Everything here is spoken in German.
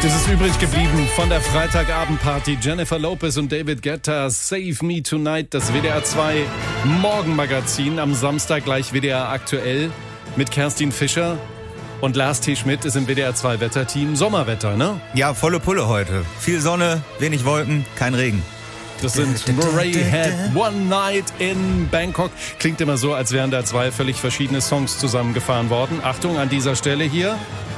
Das ist übrig geblieben von der Freitagabendparty. Jennifer Lopez und David Guetta, Save Me Tonight, das WDR 2 Morgenmagazin. Am Samstag gleich WDR aktuell mit Kerstin Fischer. Und Lars T. Schmidt ist im WDR 2 Wetterteam. Sommerwetter, ne? Ja, volle Pulle heute. Viel Sonne, wenig Wolken, kein Regen. Das sind Murray Head, One Night in Bangkok. Klingt immer so, als wären da zwei völlig verschiedene Songs zusammengefahren worden. Achtung, an dieser Stelle hier.